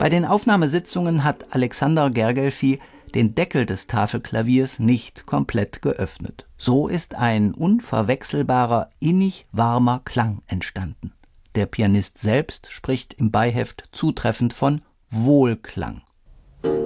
Bei den Aufnahmesitzungen hat Alexander Gergelfi den Deckel des Tafelklaviers nicht komplett geöffnet. So ist ein unverwechselbarer, innig warmer Klang entstanden. Der Pianist selbst spricht im Beiheft zutreffend von Wohlklang.